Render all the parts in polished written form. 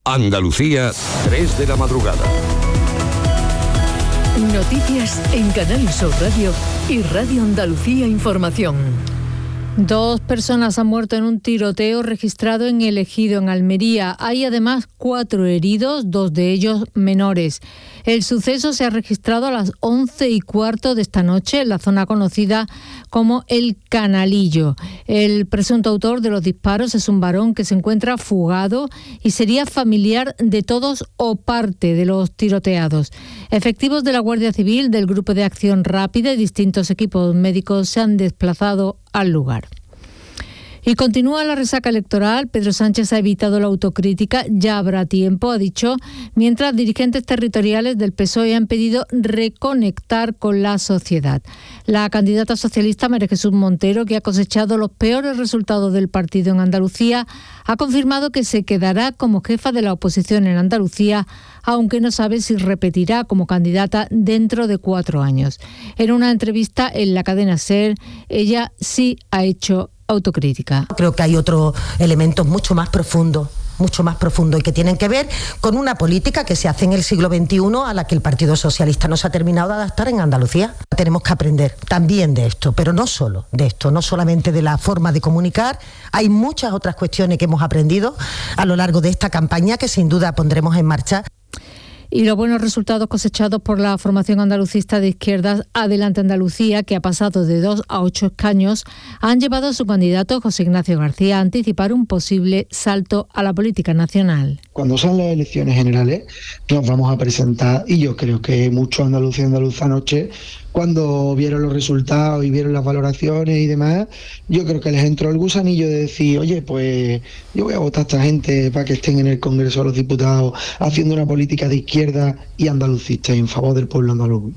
Andalucía, 3 de la madrugada. Noticias en Canal Sur Radio y Radio Andalucía Información. 2 personas han muerto en un tiroteo registrado en El Ejido, en Almería. Hay además 4 heridos, 2 de ellos menores. El suceso se ha registrado a las 11:15 de esta noche en la zona conocida como El Canalillo. El presunto autor de los disparos es un varón que se encuentra fugado y sería familiar de todos o parte de los tiroteados. Efectivos de la Guardia Civil, del Grupo de Acción Rápida y distintos equipos médicos se han desplazado al lugar. Y continúa la resaca electoral. Pedro Sánchez ha evitado la autocrítica, ya habrá tiempo, ha dicho, mientras dirigentes territoriales del PSOE han pedido reconectar con la sociedad. La candidata socialista María Jesús Montero, que ha cosechado los peores resultados del partido en Andalucía, ha confirmado que se quedará como jefa de la oposición en Andalucía, aunque no sabe si repetirá como candidata dentro de 4 años. En una entrevista en la cadena SER, ella sí ha hecho autocrítica. Creo que hay otros elementos mucho más profundos y que tienen que ver con una política que se hace en el siglo XXI a la que el Partido Socialista no se ha terminado de adaptar en Andalucía. Tenemos que aprender también de esto, pero no solo de esto, no solamente de la forma de comunicar. Hay muchas otras cuestiones que hemos aprendido a lo largo de esta campaña que sin duda pondremos en marcha. Y los buenos resultados cosechados por la formación andalucista de izquierdas Adelante Andalucía, que ha pasado de 2 a 8 escaños, han llevado a su candidato José Ignacio García a anticipar un posible salto a la política nacional. Cuando sean las elecciones generales nos vamos a presentar, y yo creo que muchos andaluces y andaluzas anoche, cuando vieron los resultados y vieron las valoraciones y demás, yo creo que les entró el gusanillo de decir, oye, pues yo voy a votar a esta gente para que estén en el Congreso de los Diputados haciendo una política de izquierda y andalucista en favor del pueblo andaluz.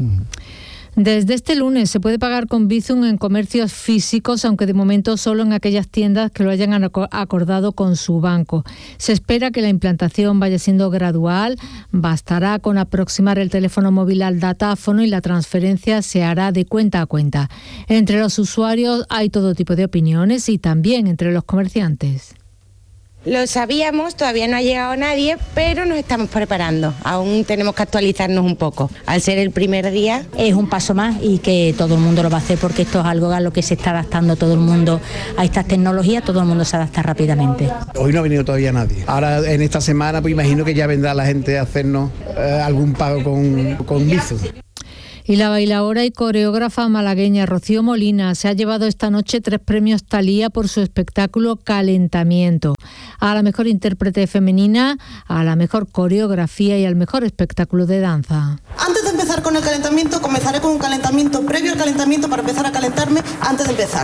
Desde este lunes se puede pagar con Bizum en comercios físicos, aunque de momento solo en aquellas tiendas que lo hayan acordado con su banco. Se espera que la implantación vaya siendo gradual. Bastará con aproximar el teléfono móvil al datáfono y la transferencia se hará de cuenta a cuenta. Entre los usuarios hay todo tipo de opiniones y también entre los comerciantes. Lo sabíamos, todavía no ha llegado nadie, pero nos estamos preparando. Aún tenemos que actualizarnos un poco. Al ser el primer día, es un paso más y que todo el mundo lo va a hacer porque esto es algo a lo que se está adaptando todo el mundo a estas tecnologías, todo el mundo se adapta rápidamente. Hoy no ha venido todavía nadie. Ahora en esta semana pues imagino que ya vendrá la gente a hacernos algún pago con Bizum. Y la bailaora y coreógrafa malagueña Rocío Molina se ha llevado esta noche 3 premios Thalía por su espectáculo Calentamiento. A la mejor intérprete femenina, a la mejor coreografía y al mejor espectáculo de danza. Antes de empezar con el calentamiento, comenzaré con un calentamiento previo al calentamiento para empezar a calentarme antes de empezar.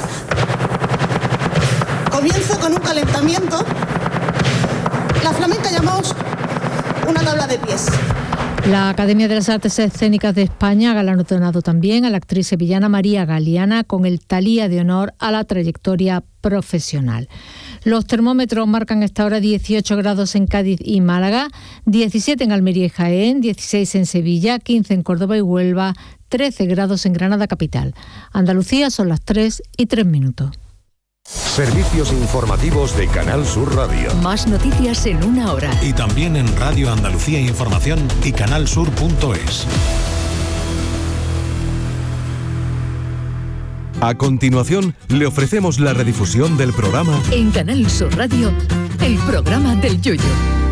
Comienzo con un calentamiento. La flamenca llamamos una tabla de pies. La Academia de las Artes Escénicas de España ha galardonado también a la actriz sevillana María Galeana con el Thalía de honor a la trayectoria profesional. Los termómetros marcan a esta hora 18 grados en Cádiz y Málaga, 17 en Almería y Jaén, 16 en Sevilla, 15 en Córdoba y Huelva, 13 grados en Granada capital. Andalucía son las 3:03. Servicios informativos de Canal Sur Radio. Más noticias en 1 hora. Y también en Radio Andalucía Información y canalsur.es. A continuación, le ofrecemos la redifusión del programa En Canal Sur Radio, el programa del Yoyo.